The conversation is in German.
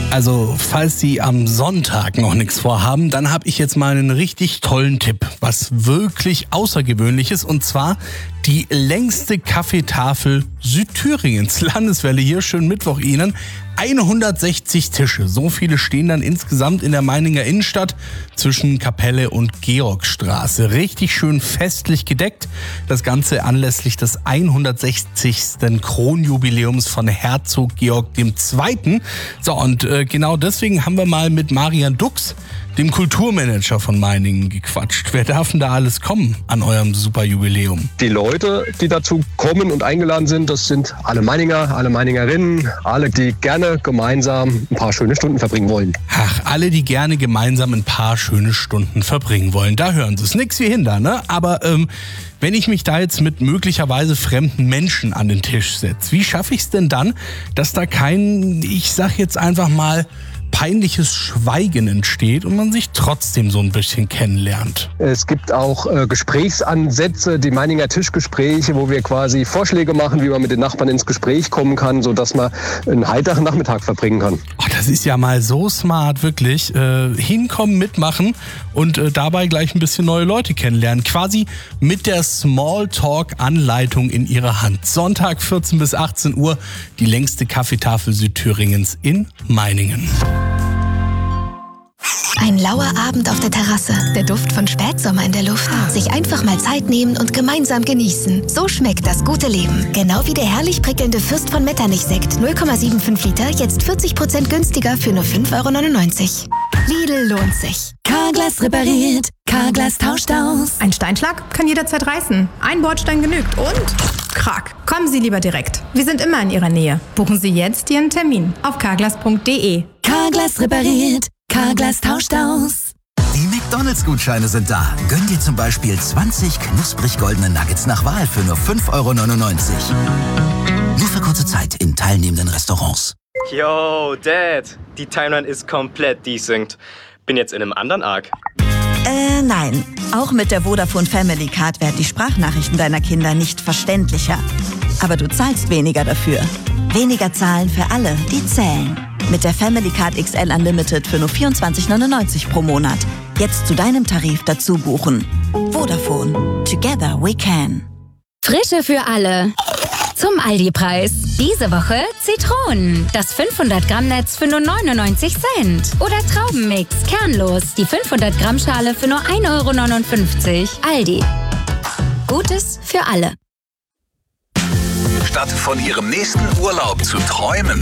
Also, falls Sie am Sonntag noch nichts vorhaben, dann habe ich jetzt mal einen richtig tollen Tipp, was wirklich Außergewöhnliches, und zwar die längste Kaffeetafel Südthüringens. Landeswelle hier, schönen Mittwoch Ihnen. 160 Tische, so viele stehen dann insgesamt in der Meininger Innenstadt zwischen Kapelle und Georgstraße. Richtig schön festlich gedeckt, das Ganze anlässlich des 160. Kronjubiläums von Herzog Georg II. So, und genau deswegen haben wir mal mit Marian Dux, dem Kulturmanager von Meiningen, gequatscht. Wer darf denn da alles kommen an eurem Superjubiläum? Die Leute, die dazu kommen und eingeladen sind, das sind alle Meininger, alle Meiningerinnen, alle, die gerne gemeinsam ein paar schöne Stunden verbringen wollen. Ach, alle, die gerne gemeinsam ein paar schöne Stunden verbringen wollen. Da hören Sie es. Nix wie hinder, ne? Aber wenn ich mich da jetzt mit möglicherweise fremden Menschen an den Tisch setze, wie schaffe ich es denn dann, dass da kein, ich sag jetzt einfach mal, peinliches Schweigen entsteht und man sich trotzdem so ein bisschen kennenlernt? Es gibt auch Gesprächsansätze, die Meininger Tischgespräche, wo wir quasi Vorschläge machen, wie man mit den Nachbarn ins Gespräch kommen kann, sodass man einen heiteren Nachmittag verbringen kann. Oh, das ist ja mal so smart, wirklich. Hinkommen, mitmachen und dabei gleich ein bisschen neue Leute kennenlernen. Quasi mit der Smalltalk-Anleitung in Ihrer Hand. Sonntag 14 bis 18 Uhr, die längste Kaffeetafel Südthüringens in Meiningen. Ein lauer Abend auf der Terrasse, der Duft von Spätsommer in der Luft. Sich einfach mal Zeit nehmen und gemeinsam genießen. So schmeckt das gute Leben. Genau wie der herrlich prickelnde Fürst von Metternich-Sekt. 0,75 Liter, jetzt 40% günstiger für nur 5,99 €. Lidl lohnt sich. Carglass repariert, Carglass tauscht aus. Ein Steinschlag kann jederzeit reißen. Ein Bordstein genügt und krack. Kommen Sie lieber direkt. Wir sind immer in Ihrer Nähe. Buchen Sie jetzt Ihren Termin auf carglass.de. Carglass repariert, Carglass tauscht aus. Die McDonalds-Gutscheine sind da. Gönn dir zum Beispiel 20 knusprig goldene Nuggets nach Wahl für nur 5,99 €. Nur für kurze Zeit in teilnehmenden Restaurants. Yo, Dad, die Timeline ist komplett desynced. Bin jetzt in einem anderen Arc. Nein. Auch mit der Vodafone Family Card werden die Sprachnachrichten deiner Kinder nicht verständlicher. Aber du zahlst weniger dafür. Weniger zahlen für alle, die zählen. Mit der Family Card XL Unlimited für nur 24,99 € pro Monat. Jetzt zu deinem Tarif dazu buchen. Vodafone. Together we can. Frische für alle. Zum Aldi-Preis. Diese Woche Zitronen. Das 500-Gramm-Netz für nur 99 Cent. Oder Traubenmix, kernlos. Die 500-Gramm-Schale für nur 1,59 €. Aldi. Gutes für alle. Statt von Ihrem nächsten Urlaub zu träumen,